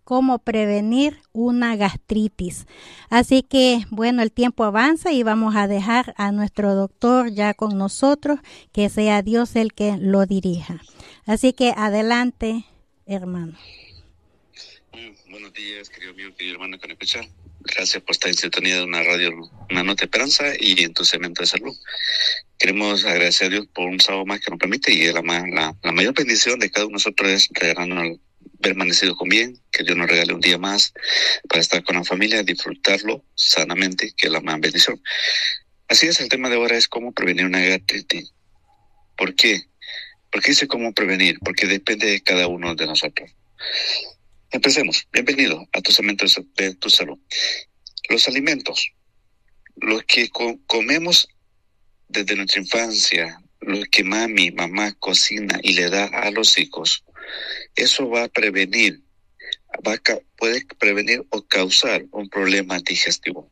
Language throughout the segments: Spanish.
cómo prevenir una gastritis. Así que, bueno, el tiempo avanza y vamos a dejar a nuestro doctor ya con nosotros, que sea Dios el que lo dirija. Así que adelante, hermano. Buenos días, querido amigo, querido hermano que me escucha. Gracias por estar en sintonía de una radio, una nota de esperanza y en tu segmento de salud. Queremos agradecer a Dios por un sábado más que nos permite, y la mayor bendición de cada uno de nosotros es regalarnos permanecido con bien, que Dios nos regale un día más para estar con la familia, disfrutarlo sanamente, que es la más bendición. Así es, el tema de ahora es cómo prevenir una gastritis. ¿Por qué? ¿Por qué dice cómo prevenir? Porque depende de cada uno de nosotros. Empecemos. Bienvenido a tu segmento de tu salud. Los alimentos, los que comemos desde nuestra infancia, lo que mamá cocina y le da a los hijos, eso va a prevenir, puede prevenir o causar un problema digestivo.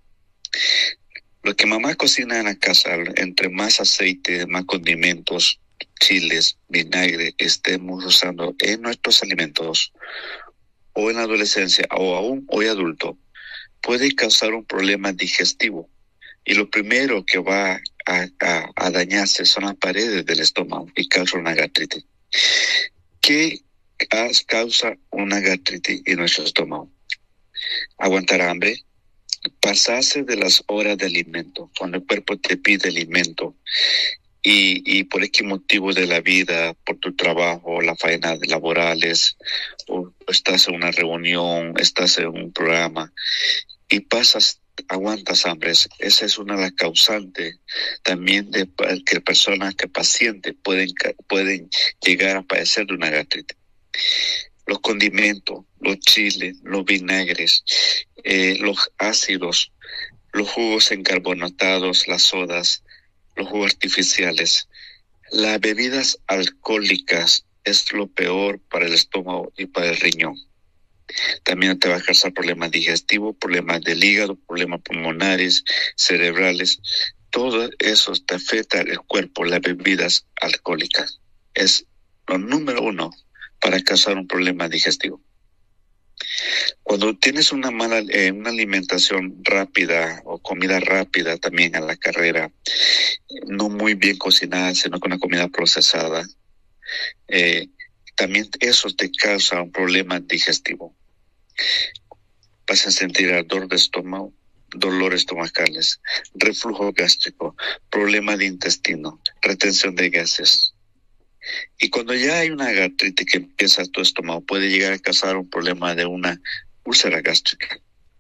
Lo que mamá cocina en la casa, entre más aceite, más condimentos, chiles, vinagre, estemos usando en nuestros alimentos, o en la adolescencia, o aún hoy adulto, puede causar un problema digestivo. Y lo primero que va a dañarse son las paredes del estómago y causa una gastritis. ¿Qué causa una gastritis en nuestro estómago? Aguantar hambre, pasarse de las horas de alimento, cuando el cuerpo te pide alimento, y por X motivo de la vida, por tu trabajo, las faenas laborales, o estás en una reunión, estás en un programa, y aguantas hambre. Esa es una de las causantes también de que personas, que pacientes pueden llegar a padecer de una gastritis. Los condimentos, los chiles, los vinagres, los ácidos, los jugos encarbonatados, las sodas, los jugos artificiales, las bebidas alcohólicas es lo peor para el estómago y para el riñón. También te va a causar problemas digestivos, problemas del hígado, problemas pulmonares, cerebrales. Todo eso te afecta al cuerpo. Las bebidas alcohólicas es lo número uno para causar un problema digestivo. Cuando tienes una alimentación rápida o comida rápida también a la carrera, no muy bien cocinada, sino con una comida procesada, también eso te causa un problema digestivo. Vas a sentir ardor de estómago, dolores estomacales, reflujo gástrico, problema de intestino, retención de gases. Y cuando ya hay una gastritis que empieza tu estómago, puede llegar a causar un problema de una úlcera gástrica.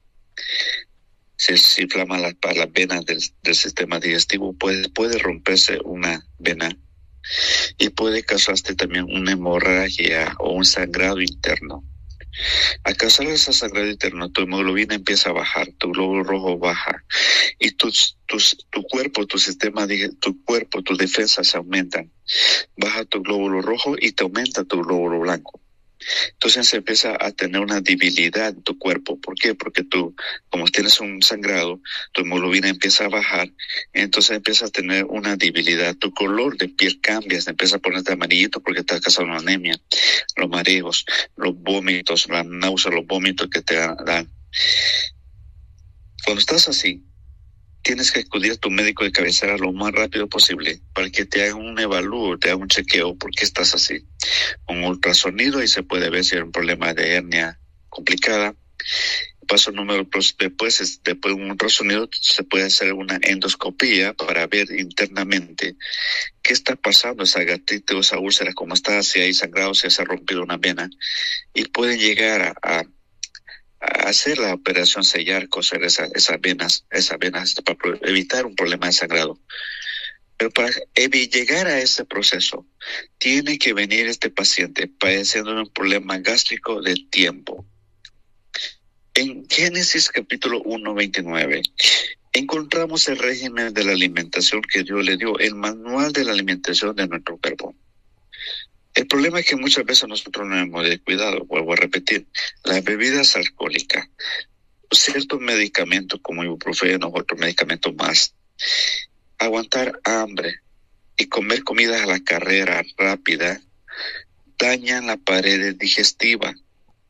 Se inflaman las venas del sistema digestivo, puede romperse una vena y puede causarte también una hemorragia o un sangrado interno. Al causar ese sangrado interno, tu hemoglobina empieza a bajar, tu glóbulo rojo baja y tu cuerpo, tus defensas aumentan. Baja tu glóbulo rojo y te aumenta tu glóbulo blanco. Entonces se empieza a tener una debilidad en tu cuerpo. ¿Por qué? Porque tú, como tienes un sangrado, tu hemoglobina empieza a bajar, entonces empiezas a tener una debilidad. Tu color de piel cambia, se empieza a ponerte amarillito porque te ha causado una anemia, los mareos, los vómitos, la náusea, los vómitos que te dan. Cuando estás así, tienes que acudir a tu médico de cabecera lo más rápido posible para que te hagan un evalúo, te hagan un chequeo, por qué estás así. Un ultrasonido y se puede ver si hay un problema de hernia complicada. Paso número después de un ultrasonido se puede hacer una endoscopía para ver internamente qué está pasando, esa gastritis o esa úlcera, cómo está, si hay sangrado, si se ha rompido una vena, y pueden llegar a hacer la operación, sellar, coser esas venas para evitar un problema de sangrado. Pero para llegar a ese proceso, tiene que venir este paciente padeciendo un problema gástrico de tiempo. En Génesis capítulo 1:29, encontramos el régimen de la alimentación que Dios le dio, el manual de la alimentación de nuestro cuerpo. El problema es que muchas veces nosotros no hemos descuidado, vuelvo a repetir, las bebidas alcohólicas, ciertos medicamentos como ibuprofeno, otros medicamentos más, aguantar hambre y comer comidas a la carrera rápida, dañan las paredes digestivas.